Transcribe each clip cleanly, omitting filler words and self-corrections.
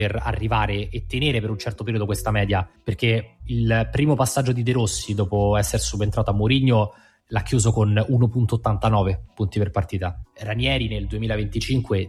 per arrivare e tenere per un certo periodo questa media, perché il primo passaggio di De Rossi dopo essere subentrato a Mourinho l'ha chiuso con 1,89 punti per partita. Ranieri nel 2025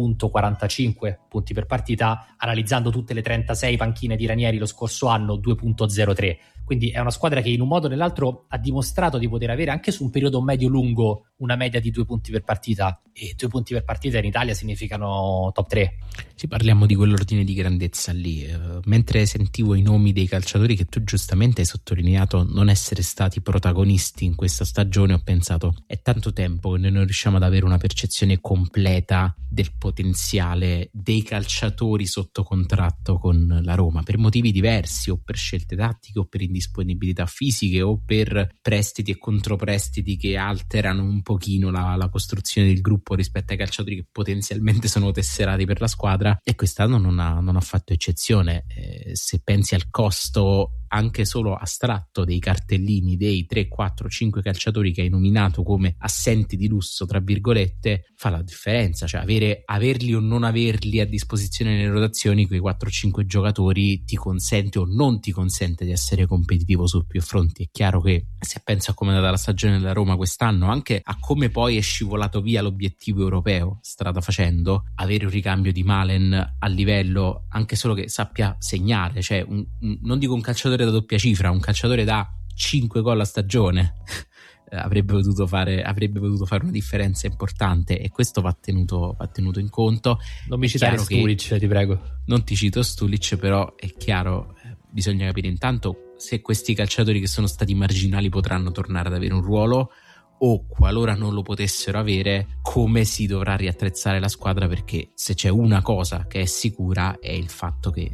2,45 punti per partita, analizzando tutte le 36 panchine di Ranieri lo scorso anno 2,03. Quindi è una squadra che in un modo o nell'altro ha dimostrato di poter avere anche su un periodo medio-lungo una media di 2 punti per partita, e 2 punti per partita in Italia significano top 3. Sì, parliamo di quell'ordine di grandezza lì. Mentre sentivo i nomi dei calciatori che tu giustamente hai sottolineato non essere stati protagonisti in questa stagione, ho pensato è tanto tempo che noi non riusciamo ad avere una percezione completa del potenziale dei calciatori sotto contratto con la Roma, per motivi diversi, o per scelte tattiche, o per indisponibilità fisiche, o per prestiti e controprestiti che alterano un pochino la costruzione del gruppo rispetto ai calciatori che potenzialmente sono tesserati per la squadra, e quest'anno non ha fatto eccezione. Se pensi al costo anche solo astratto dei cartellini dei 3, 4, 5 calciatori che hai nominato come assenti di lusso, tra virgolette, fa la differenza. Cioè averli o non averli a disposizione nelle rotazioni, quei 4-5 giocatori ti consente o non ti consente di essere competitivo su più fronti. È chiaro che se penso a come è andata la stagione della Roma quest'anno, anche a come poi è scivolato via l'obiettivo europeo strada facendo, avere un ricambio di Malen a livello anche solo che sappia segnare, cioè non dico un calciatore da doppia cifra, un calciatore da 5 gol a stagione avrebbe potuto fare una differenza importante, e questo va tenuto in conto. Non mi citare Stulic, ti prego. Non ti cito Stulic, però è chiaro, bisogna capire intanto se questi calciatori che sono stati marginali potranno tornare ad avere un ruolo, o qualora non lo potessero avere, come si dovrà riattrezzare la squadra, perché se c'è una cosa che è sicura è il fatto che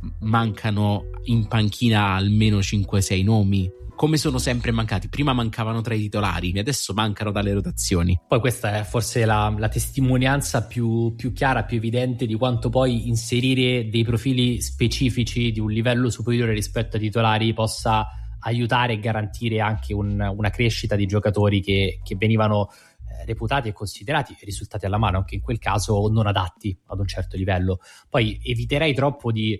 mancano in panchina almeno 5-6 nomi, come sono sempre mancati. Prima mancavano tra i titolari, adesso mancano dalle rotazioni. Poi questa è forse la testimonianza più chiara, più evidente di quanto poi inserire dei profili specifici di un livello superiore rispetto ai titolari possa aiutare e garantire anche una crescita di giocatori che venivano reputati e considerati, risultati alla mano anche in quel caso, non adatti ad un certo livello. Poi eviterei troppo di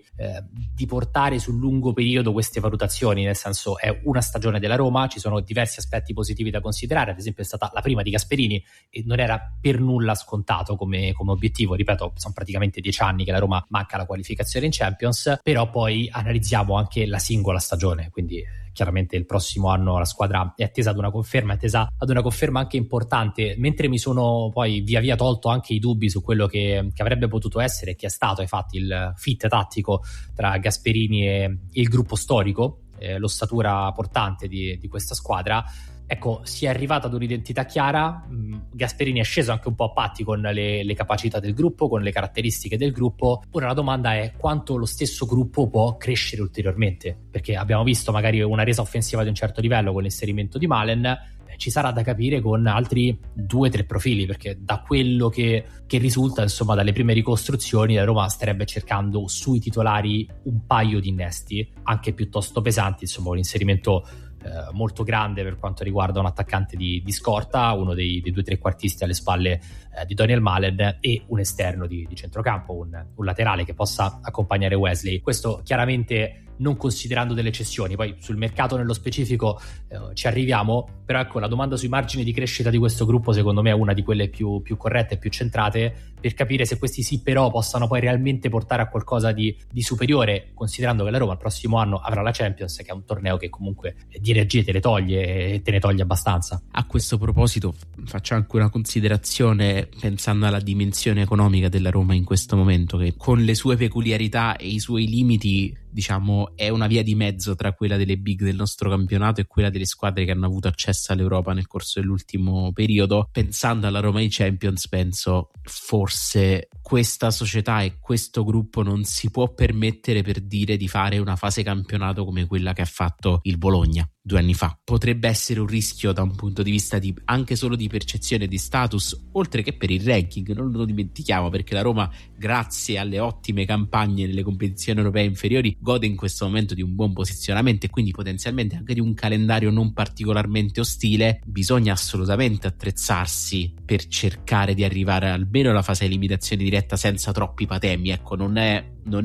portare sul lungo periodo queste valutazioni, nel senso è una stagione della Roma, ci sono diversi aspetti positivi da considerare, ad esempio è stata la prima di Gasperini e non era per nulla scontato come obiettivo. Ripeto, sono praticamente 10 anni che la Roma manca la qualificazione in Champions, però poi analizziamo anche la singola stagione, quindi chiaramente il prossimo anno la squadra è attesa ad una conferma, anche importante, mentre mi sono poi via via tolto anche i dubbi su quello che avrebbe potuto essere e che è stato infatti il fit tattico tra Gasperini e il gruppo storico, l'ossatura portante di questa squadra. Ecco, si è arrivata ad un'identità chiara. Gasperini è sceso anche un po' a patti con le capacità del gruppo, con le caratteristiche del gruppo. Ora la domanda è quanto lo stesso gruppo può crescere ulteriormente, perché abbiamo visto magari una resa offensiva di un certo livello con l'inserimento di Malen. Ci sarà da capire con altri 2-3 profili, perché da quello che risulta, insomma, dalle prime ricostruzioni, la Roma starebbe cercando sui titolari un paio di innesti anche piuttosto pesanti, insomma un inserimento molto grande per quanto riguarda un attaccante di scorta, uno dei 2 trequartisti alle spalle di Daniel Malen, e un esterno di centrocampo, un laterale che possa accompagnare Wesley. Questo chiaramente non considerando delle cessioni, poi sul mercato nello specifico ci arriviamo, però ecco, la domanda sui margini di crescita di questo gruppo secondo me è una di quelle più corrette e più centrate, per capire se questi sì però possano poi realmente portare a qualcosa di superiore, considerando che la Roma il prossimo anno avrà la Champions, che è un torneo che comunque di energie te le toglie e te ne toglie abbastanza. A questo proposito faccio anche una considerazione pensando alla dimensione economica della Roma in questo momento, che con le sue peculiarità e i suoi limiti, diciamo, è una via di mezzo tra quella delle big del nostro campionato e quella delle squadre che hanno avuto accesso all'Europa nel corso dell'ultimo periodo. Pensando alla Roma in Champions, penso forse questa società e questo gruppo non si può permettere, per dire, di fare una fase campionato come quella che ha fatto il Bologna 2 anni fa. Potrebbe essere un rischio da un punto di vista di anche solo di percezione di status, oltre che per il ranking, non lo dimentichiamo, perché la Roma, grazie alle ottime campagne nelle competizioni europee inferiori, gode in questo momento di un buon posizionamento e quindi potenzialmente anche di un calendario non particolarmente ostile. Bisogna assolutamente attrezzarsi per cercare di arrivare almeno alla fase eliminazione diretta senza troppi patemi. Ecco, non è